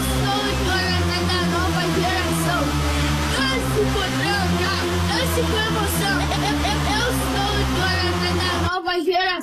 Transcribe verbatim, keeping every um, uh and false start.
sou o Jonathan da nova geração. Dance com tranca, dance com emoção.